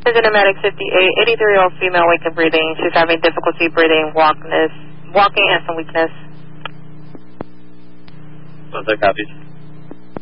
Medic 58, 83-year-old female, weak and breathing. She's having difficulty breathing, walking, and some weakness. What's that, copies?